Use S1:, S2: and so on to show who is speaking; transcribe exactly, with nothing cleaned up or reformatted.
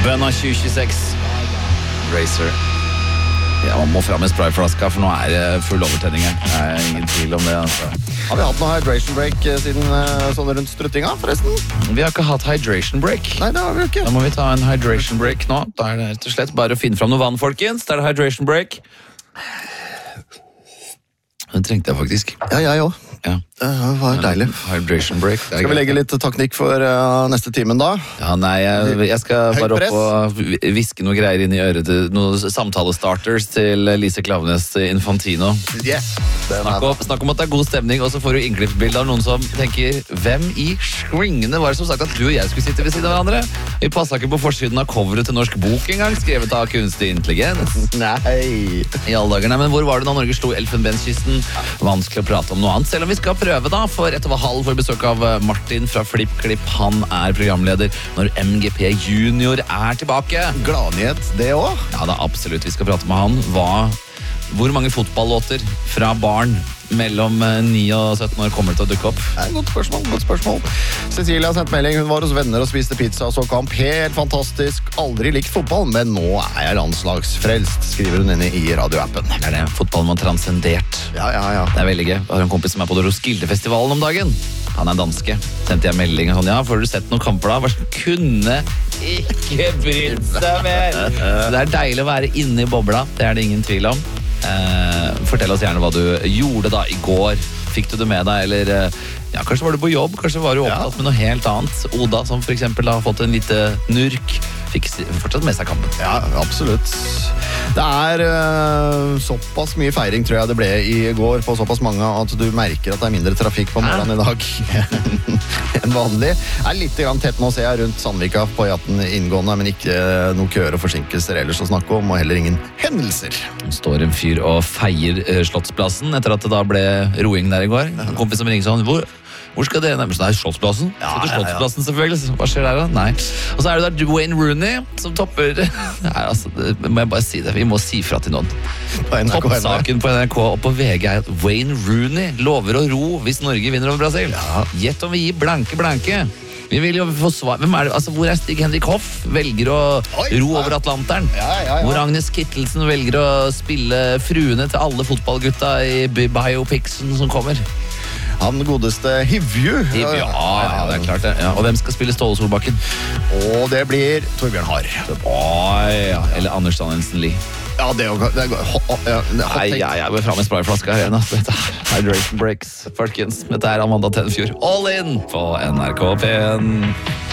S1: Bønna tjue tjueseks Racer. Ja, man må fram med sprayflaska, for nå er det full overtenning her. Det er ingen tvil om det, altså.
S2: Har vi hatt noe hydration break siden sånn rundt struttinga, forresten?
S1: Vi har ikke hatt hydration break.
S2: Nei, det har vi jo ikke.
S1: Da må vi ta en hydration break nå. Da er det rett og slett bare å finne fram noe vann, folkens. Da er det hydration break. Den trengte jeg faktisk.
S2: Ja, jeg også.
S1: Ja.
S2: Det var deilig.
S1: Hydration break.
S2: Skal vi legge litt teknikk for uh, neste timen da?
S1: Ja, nei, jeg, jeg skal
S2: Høyt
S1: bare
S2: press.
S1: opp og viske noe greier inn i øret til noen samtalestarters til Lise Klaveness Infantino.
S2: Yes.
S1: Snakk om, snakk om at det er god stemning, og så får du innklippsbilde av noen som tenker, hvem i svingene var det som sagt at du og jeg skulle sitte ved siden av hverandre? Vi passet ikke på forsiden av coveret til Norsk Bok en gang, skrevet av kunstig intelligens.
S2: Nei.
S1: I alle dager, nei, men hvor var det da Norge slo Elfenbenskysten? Vanskelig å prate om noe annet, selv om vi skal prøve da, for etter hva halv får besøk av Martin fra FlippKlipp. Han er programleder når M G P Junior er tilbake.
S2: Gladnyhet, det også?
S1: Ja, det er absolutt. Vi skal prate med han. Hva, hvor mange fotballåter fra barn mellom ni og sytten år kommer til å dukke opp?
S2: Det er et godt spørsmål, godt spørsmål. Cecilia har sendt melding, hun var hos venner og spiste pizza og så kamp. Helt fantastisk. Aldri likt fotball, men nå er jeg landslagsfrelst, skriver hun inne i radioappen.
S1: Det er det. Fotballen var transcendert.
S2: Ja, ja, ja.
S1: Det er veldig gøy. Jeg har en kompis som er på Roskilde-festivalen om dagen. Han er danske. Sendte jeg melding og sånn, ja, får du sett noen kamper da? Hva som kunne ikke brydd seg mer. Så det er deilig å være inne i bobla. Det er det ingen tvil om. Eh, fortell oss gjerne hva du gjorde da i går. Fikk du det med deg, eller ja, kanskje var du på jobb, kanskje var du opptatt ja. med noe helt annet. Oda, som for eksempel har fått en lite nurk, fikk fortsatt med seg kampen.
S2: Ja, absolutt. Det er uh, såpass mye feiring, tror jeg det ble i går, på såpass mange, at du merker at det er mindre trafikk på morgenen i dag enn vanlig. Det er litt grann tett nå, ser jeg, rundt Sandvika på E atten inngående, men ikke noe køer og forsinkelser ellers å snakke om, og heller ingen hendelser.
S1: Det står en fyr og feier uh, Slottsplassen etter at det da ble roing der i går. En kompis som ringer sånn, hvor... Hvor skal dere nærmest? Nei, Slottsplassen. Ja, ja, ja. Slottsplassen selvfølgelig. Hva skjer der da? Nei. Og så er det der Wayne Rooney som topper. Nei, altså, det, må jeg bare si det. Vi må si fra til noen. Toppsaken på N R K og på V G er at Wayne Rooney lover å ro hvis Norge vinner over Brasil. Ja. Gjett om vi gir blanke blanke. Vi vil jo få svar. Hvem er det? Altså, hvor er Stig-Henrik Hoff? Velger å Oi, ro ja. over Atlanteren.
S2: Ja, ja, ja.
S1: Hvor Agnes Kittelsen velger å spille fruene til alle fotballgutta i biopicsen som kommer.
S2: Han godeste Hivju.
S1: Hivju, ja, ja, det er klart det. Ja. Og hvem skal spille Ståle Solbakken?
S2: Og det blir Torbjørn Harr.
S1: Oi, ja. Eller Anders Danielsen Lie.
S2: Ja, det er jo... Det er, ja, det er
S1: Nei, ja, jeg vil fram med sprayflaska her igjen. Dette er Hydration Breaks, folkens. Dette er Amanda Tenfjord. All in på N R K P en.